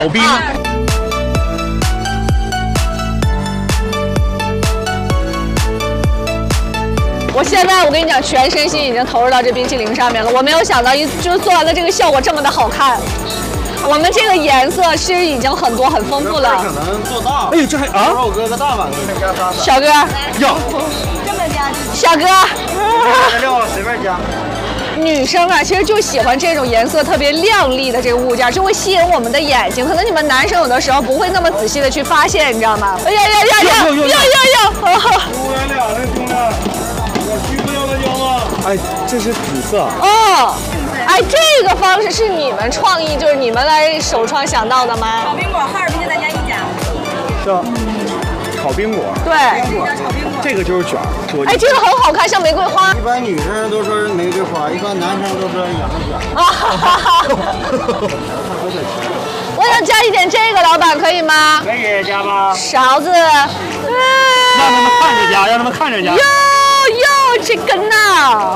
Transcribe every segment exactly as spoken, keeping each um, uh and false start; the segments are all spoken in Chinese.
好冰。 啊我现在我跟你讲，全身心已经投入到这冰淇淋上面了。我没有想到一就是做完了这个效果这么的好看。我们这个颜色其实已经很多很丰富了。 可能做大。 哎呦，这还啊！ 我哥个大碗给你加仨。 小哥， 要这么加？小哥， 料随便加。 女生啊，其实就喜欢这种颜色特别亮丽的这个物件，就会吸引我们的眼睛。可能你们男生有的时候不会那么仔细的去发现，你知道吗？哎呀呀呀呀呀呀呀！ 公园俩这兄弟，我需不要他腰啊？ 哎，这是紫色。 哦，哎，这个方式是你们创意，就是你们来首创想到的吗？ 炒冰果，哈尔滨就咱家一家。 是炒冰果。 对。 这个就是卷儿。 哎，这个很好看，像玫瑰花。 一般女生都说玫瑰花，一般男生都说羊肉卷。 啊哈哈哈！我想加一点这个，老板可以吗？ 可以加吧。 勺子。 让他们看着加，让他们看着加。 哟哟，这个呢？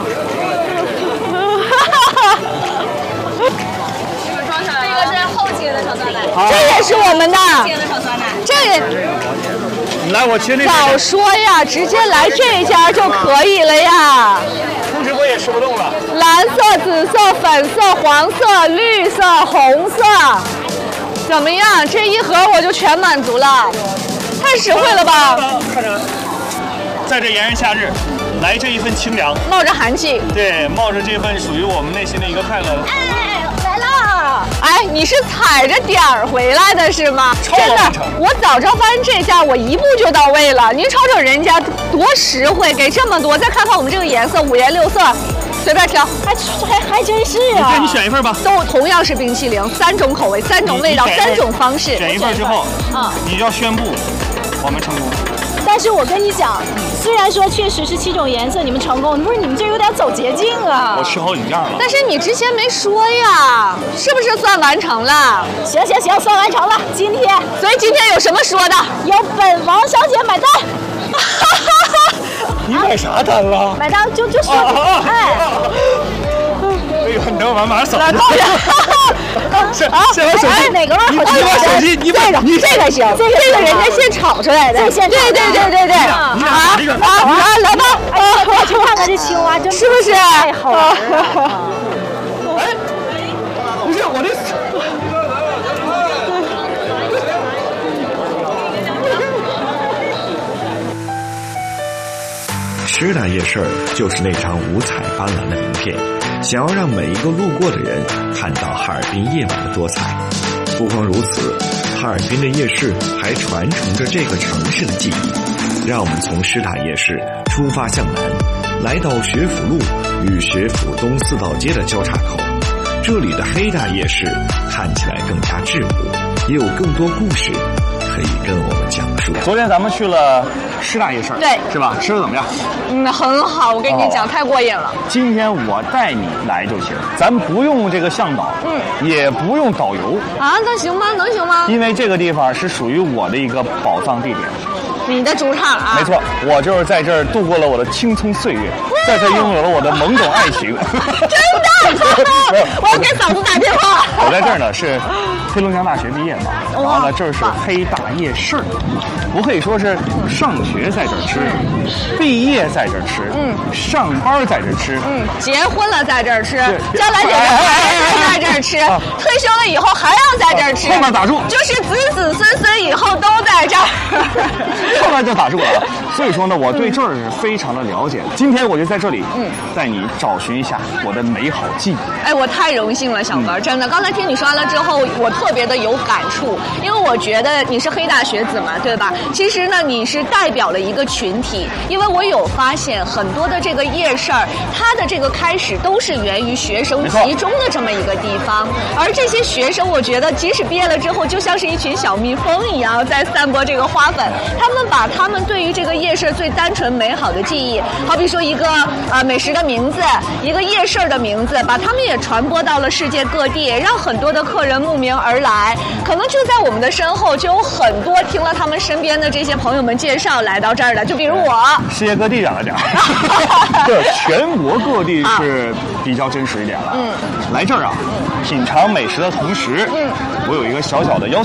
这个是后切的炒酸奶，这也是我们的。 切的炒酸奶， 这也。 你来，我切那个。 早说呀，直接来这家就可以了呀。 出直播也吃不动了。 蓝色、紫色、粉色、黄色、绿色、红色，怎么样？这一盒我就全满足了，太实惠了吧？ 看着，在这炎炎夏日，来这一份清凉， 冒着寒气。 对，冒着这份属于我们内心的一个快乐。 哎，来了！哎，你是踩着点儿回来的是吗？真的，我早知道发现这家，我一步就到位了。您瞅瞅人家多实惠，给这么多，再看看我们这个颜色，五颜六色。随便挑，还还还真是啊！ 你选一份吧。 都同样是冰淇淋，三种口味，三种味道，三种方式。 选一份之后，啊，你就要宣布我们成功。 但是我跟你讲，虽然说确实是七种颜色，你们成功，不是你们这有点走捷径啊！ 我吃好几样了。 但是你之前没说呀，是不是算完成了？ 行行行，算完成了。今天， 所以今天有什么说的？ 由本王小姐买单。 你买啥单了？ 买单就就说， 哎，哎呦，你等我马上扫。是，先把手机哪个味儿？ 你把手机，你把你这个行，这个这个人家现炒出来的，对对对对对。 啊啊啊！来吧， 我去看看这青蛙，真是不是太好玩了？ 哎，不是我这。 师大夜市就是那张五彩斑斓的名片，想要让每一个路过的人看到哈尔滨夜晚的多彩。不光如此，哈尔滨的夜市还传承着这个城市的记忆。让我们从师大夜市出发向南，来到学府路与学府东四道街的交叉口。这里的黑大夜市看起来更加质朴，也有更多故事可以跟我们讲述。 昨天咱们去了师大夜市， 对， 是吧？吃的怎么样？ 嗯，很好，我跟你讲，太过瘾了。 今天我带你来就行，咱不用这个向导，嗯，也不用导游啊，那行吗？能行吗？ 因为这个地方是属于我的一个宝藏地点。 你的主场啊？ 没错，我就是在这儿度过了我的青葱岁月，在这儿拥有了我的懵懂爱情。 真的？我要给嫂子打电话。 我在这儿呢是黑龙江大学毕业嘛，然后呢这儿是黑大夜市，不可以说是上学在这儿吃，毕业在这儿吃，嗯，上班在这儿吃， 嗯，结婚了在这儿吃，将来结婚还在这儿吃，退休了以后还要在这儿吃， 后面打住， 就是子子孙孙以后都在这儿。 后来就打住了，所以说呢，我对这儿是非常的了解。今天我就在这里，嗯，带你找寻一下我的美好记忆。 哎，我太荣幸了，小哥，真的。刚才听你说完了之后，我特别的有感触，因为我觉得你是黑大学子嘛，对吧？其实呢，你是代表了一个群体，因为我有发现很多的这个夜市儿，它的这个开始都是源于学生集中的这么一个地方，而这些学生，我觉得即使毕业了之后，就像是一群小蜜蜂一样，在散播这个花粉。他们把他们对于这个夜市最单纯美好的记忆，好比说一个呃美食的名字，一个夜市的名字，把他们也传播到了世界各地，让很多的客人慕名而来。可能就在我们的身后，就有很多听了他们身边的这些朋友们介绍来到这儿的，就比如我。 世界各地讲了讲，这全国各地是比较真实一点了。嗯，来这儿啊，品尝美食的同时，嗯， 我有一个小小的要求。